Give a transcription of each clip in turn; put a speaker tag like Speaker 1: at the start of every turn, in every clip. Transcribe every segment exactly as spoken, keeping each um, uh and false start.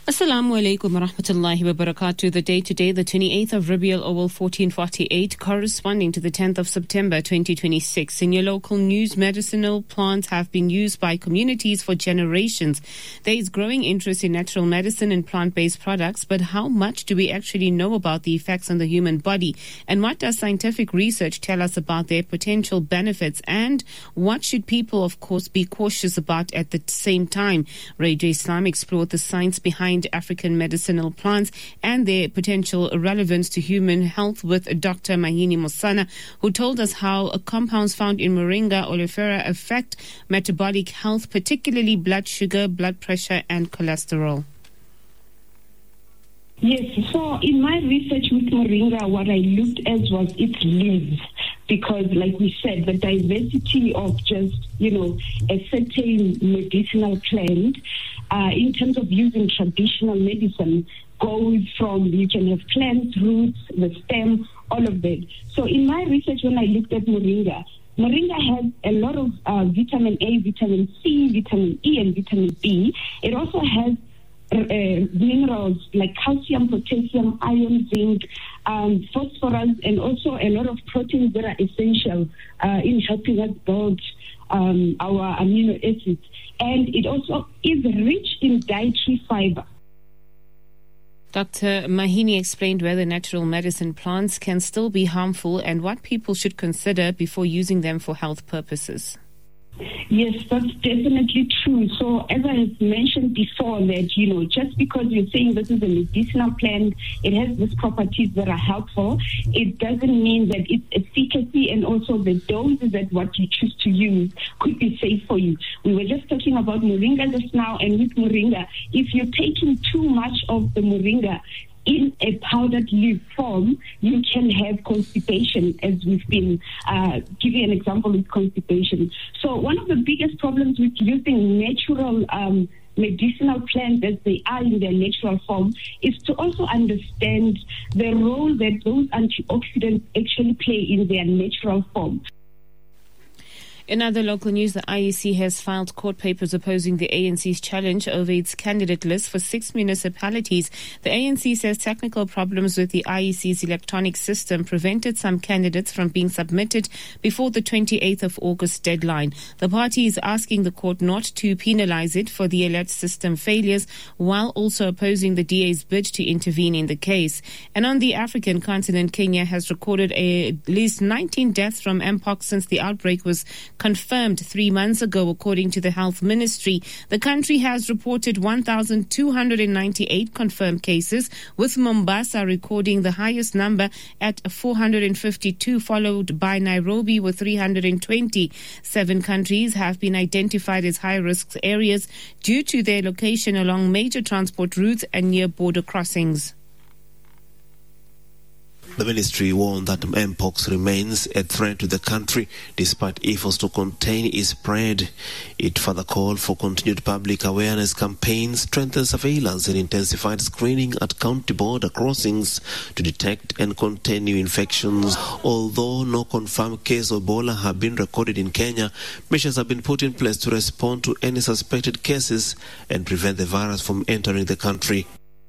Speaker 1: Assalamu alaikum wa rahmatullahi wa barakatuh. The day today, the twenty-eighth of Rabiul Awal fourteen forty-eight, corresponding to the tenth of September twenty twenty-six. In your local news, medicinal plants have been used by communities for generations. There is growing interest in natural medicine and plant-based products, but how much do we actually know about the effects on the human body? And what does scientific research tell us about their potential benefits? And what should people, of course, be cautious about at the same time? Radio Islam explored the science behind African medicinal plants and their potential relevance to human health with Doctor Mahini Musana, who told us how compounds found in Moringa oleifera affect metabolic health, particularly blood sugar, blood pressure and cholesterol.
Speaker 2: Yes, so in my research with Moringa, what I looked at was its leaves. Because, like we said, the diversity of just, you know, a certain medicinal plant, uh, in terms of using traditional medicine, goes from, you can have plants, roots, the stem, all of that. So in my research, when I looked at Moringa, Moringa has a lot of uh, vitamin A, vitamin C, vitamin E, and vitamin B. It also has Uh, minerals like calcium, potassium, iron, zinc, um, phosphorus, and also a lot of proteins that are essential uh, in helping us build um, our amino acids. And it also is rich in dietary fiber.
Speaker 1: Doctor Mahini explained whether natural medicine plants can still be harmful and what people should consider before using them for health purposes.
Speaker 2: Yes, that's definitely true. So as I have mentioned before that, you know, just because you're saying this is a medicinal plant, it has these properties that are helpful, it doesn't mean that its efficacy and also the doses that what you choose to use could be safe for you. We were just talking about Moringa just now, and with Moringa, if you're taking too much of the Moringa in a powdered leaf form, you can have constipation, as we've been uh, giving an example with constipation. So one of the biggest problems with using natural um, medicinal plants as they are in their natural form is to also understand the role that those antioxidants actually play in their natural form.
Speaker 1: In other local news, the I E C has filed court papers opposing the A N C's challenge over its candidate list for six municipalities. The A N C says technical problems with the I E C's electronic system prevented some candidates from being submitted before the twenty-eighth of August deadline. The party is asking the court not to penalize it for the alleged system failures, while also opposing the D A's bid to intervene in the case. And on the African continent, Kenya has recorded a, at least nineteen deaths from Mpox since the outbreak was confirmed three months ago, according to the Health Ministry. The country has reported one thousand two hundred ninety-eight confirmed cases, with Mombasa recording the highest number at four hundred fifty-two, followed by Nairobi with three hundred twenty. Seven countries have been identified as high-risk areas due to their location along major transport routes and near border crossings.
Speaker 3: The ministry warned that Mpox remains a threat to the country despite efforts to contain its spread. It further called for continued public awareness campaigns, strengthened surveillance and intensified screening at county border crossings to detect and contain new infections. Although no confirmed case of Ebola have been recorded in Kenya, measures have been put in place to respond to any suspected cases and prevent the virus from entering the country.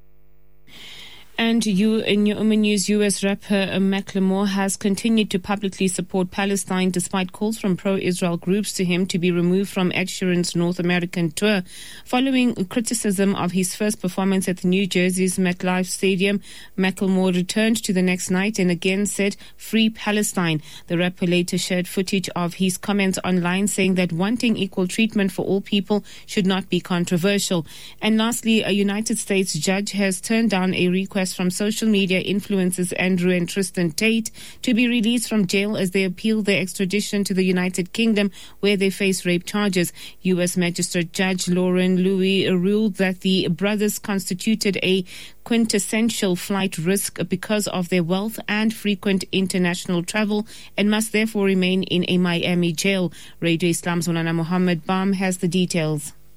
Speaker 1: And you, in your Oman News, U S rapper Macklemore has continued to publicly support Palestine despite calls from pro-Israel groups to him to be removed from Ed Sheeran's North American tour. Following criticism of his first performance at New Jersey's MetLife Stadium, Macklemore returned to the next night and again said, "Free Palestine." The rapper later shared footage of his comments online saying that wanting equal treatment for all people should not be controversial. And lastly, a United States judge has turned down a request from social media influencers Andrew and Tristan Tate to be released from jail as they appeal their extradition to the United Kingdom, where they face rape charges. U S Magistrate Judge Lauren Louis ruled that the brothers constituted a quintessential flight risk because of their wealth and frequent international travel and must therefore remain in a Miami jail. Radio Islam's Maulana Muhammad Bam has the details.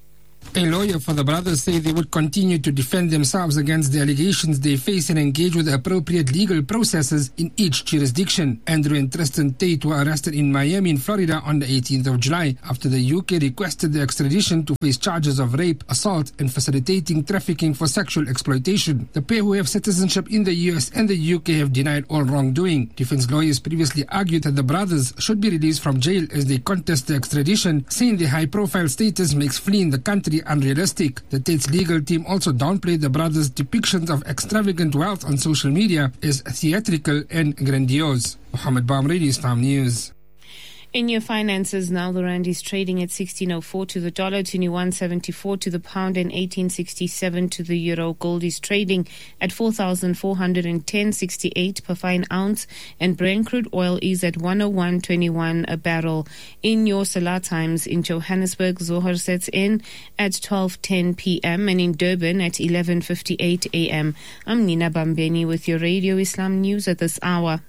Speaker 4: A lawyer for the brothers say they would continue to defend themselves against the allegations they face and engage with the appropriate legal processes in each jurisdiction. Andrew and Tristan Tate were arrested in Miami, in Florida on the eighteenth of July after the U K requested their extradition to face charges of rape, assault and facilitating trafficking for sexual exploitation. The pair, who have citizenship in the U S and the U K, have denied all wrongdoing. Defense lawyers previously argued that the brothers should be released from jail as they contest the extradition, saying their high-profile status makes fleeing the country unrealistic. The Tate's legal team also downplayed the brothers' depictions of extravagant wealth on social media as theatrical and grandiose. Mohammed Bamredi, Islam News.
Speaker 1: In your finances now, the rand is trading at sixteen oh four to the dollar, twenty-one seventy-four to the pound and eighteen sixty-seven to the euro. Gold is trading at four thousand four hundred ten point six eight per fine ounce, and Brent crude oil is at one oh one twenty-one a barrel. In your Salah times, in Johannesburg, Zohar sets in at twelve ten p.m. and in Durban at eleven fifty-eight a.m. I'm Nina Bambeni with your Radio Islam News at this hour.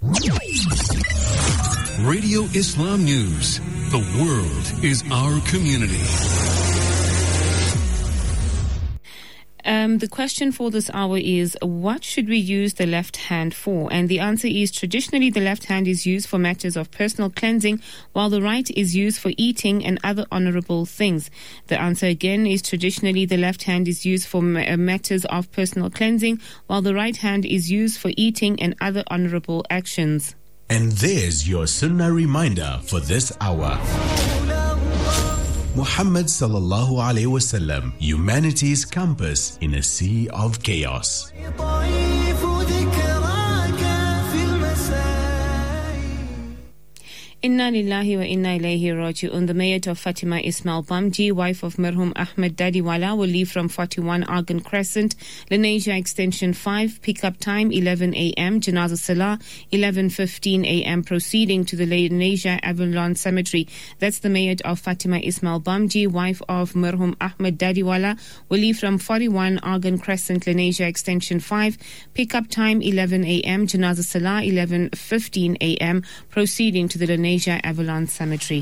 Speaker 5: Radio Islam News. The world is our community.
Speaker 1: Um, the question for this hour is, what should we use the left hand for? And the answer is, traditionally the left hand is used for matters of personal cleansing, while the right is used for eating and other honorable things. The answer again is, traditionally the left hand is used for ma- matters of personal cleansing, while the right hand is used for eating and other honorable actions.
Speaker 6: And there's your Sunnah reminder for this hour. Muhammad sallallahu alaihi wasallam, humanity's compass in a sea of chaos.
Speaker 1: Inna lillahi wa inna ilayhi raji'un. The mayor of Fatima Ismail Bamji, wife of Marhum Ahmed Dadiwala, will leave from forty-one Argan Crescent, Lenasia Extension five, pickup time eleven a.m., Janaza Salah eleven fifteen a.m., proceeding to the Lenasia Avalon Cemetery. That's the mayor of Fatima Ismail Bamji, wife of Marhum Ahmed Dadiwala, will leave from forty-one Argan Crescent, Lenasia Extension five, pickup time eleven a.m., Janaza Salah eleven fifteen a.m., proceeding to the Lenasia Avalon Cemetery.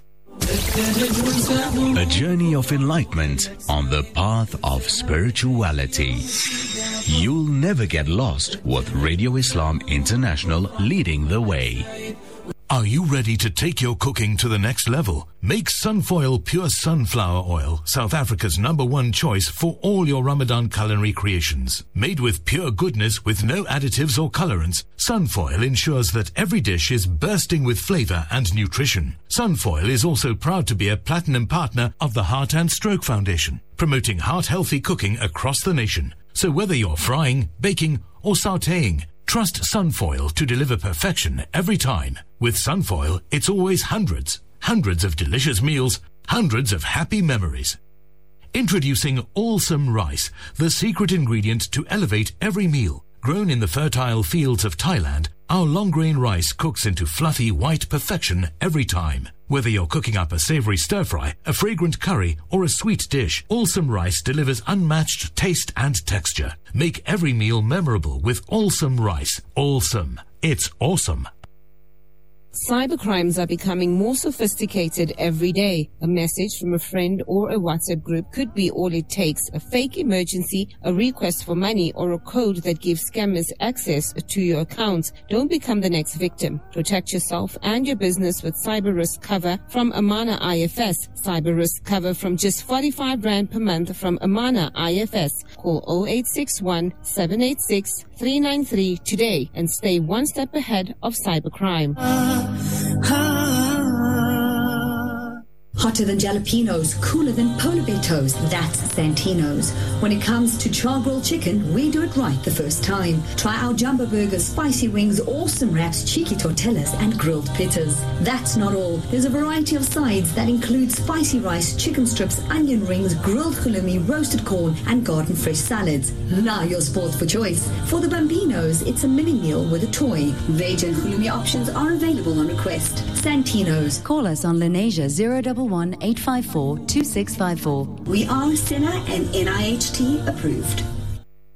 Speaker 6: A journey of enlightenment on the path of spirituality. You'll never get lost with Radio Islam International leading the way.
Speaker 5: Are you ready to take your cooking to the next level? Make Sunfoil Pure Sunflower Oil, South Africa's number one choice for all your Ramadan culinary creations. Made with pure goodness with no additives or colorants, Sunfoil ensures that every dish is bursting with flavor and nutrition. Sunfoil is also proud to be a platinum partner of the Heart and Stroke Foundation, promoting heart-healthy cooking across the nation. So whether you're frying, baking, or sautéing, trust Sunfoil to deliver perfection every time. With Sunfoil, it's always hundreds, hundreds of delicious meals, hundreds of happy memories. Introducing Awesome Rice, the secret ingredient to elevate every meal. Grown in the fertile fields of Thailand, our long-grain rice cooks into fluffy white perfection every time. Whether you're cooking up a savory stir-fry, a fragrant curry, or a sweet dish, Awesome Rice delivers unmatched taste and texture. Make every meal memorable with Awesome Rice. Awesome. It's awesome.
Speaker 7: Cybercrimes are becoming more sophisticated every day. A message from a friend or a WhatsApp group could be all it takes. A fake emergency, a request for money, or a code that gives scammers access to your accounts. Don't become the next victim. Protect yourself and your business with cyber risk cover from Amana I F S. Cyber risk cover from just forty-five rand per month from Amana I F S. Call oh eight six one, seven eight six, three nine three today and stay one step ahead of cybercrime.
Speaker 8: Hotter than jalapenos, cooler than polar bear toes, that's Santino's. When it comes to char-grilled chicken, we do it right the first time. Try our jumbo burgers, spicy wings, awesome wraps, cheeky tortillas, and grilled pittas. That's not all. There's a variety of sides that include spicy rice, chicken strips, onion rings, grilled halloumi, roasted corn, and garden fresh salads. Now your sport for choice. For the Bambinos, it's a mini meal with a toy. Veg and halloumi options are available on request. Santino's.
Speaker 9: Call us on Lenasia zero one one, eight five four, two six five four.
Speaker 8: We are S I N A and N I H T approved.